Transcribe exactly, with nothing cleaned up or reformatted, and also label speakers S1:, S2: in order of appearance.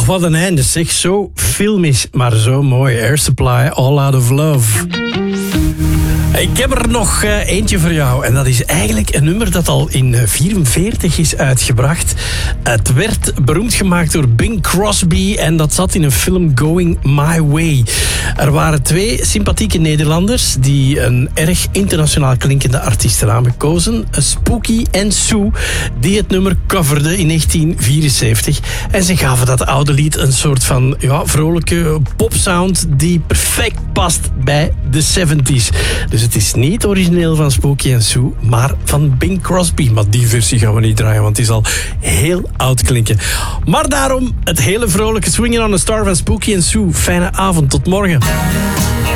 S1: Oh, wat een einde zeg. Zo filmisch, maar zo mooi. Air Supply, All Out of Love. Ik heb er nog uh, eentje voor jou. En dat is eigenlijk een nummer dat al in negentien vierenveertig is uitgebracht. Het werd beroemd gemaakt door Bing Crosby. En dat zat in een film Going My Way. Er waren twee sympathieke Nederlanders die een erg internationaal klinkende artiestennaam gekozen. Spooky en Sue, die het nummer coverden in negentien vierenzeventig. En ze gaven dat oude lied een soort van ja, vrolijke popsound die perfect past bij de zeventies. Dus het is niet origineel van Spooky en Sue, maar van Bing Crosby. Maar die versie gaan we niet draaien, want die zal heel oud klinken. Maar daarom het hele vrolijke Swinging on a Star van Spooky en Sue. Fijne avond, tot morgen.